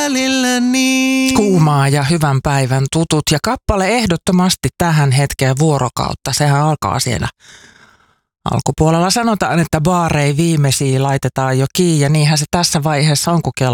Kuumaa ja hyvän päivän tutut ja kappale ehdottomasti tähän hetkeen vuorokautta. Sehän alkaa siellä alkupuolella. Sanotaan, että baarei viimeisiä laitetaan jo kiinni ja niinhän se tässä vaiheessa on, kun kello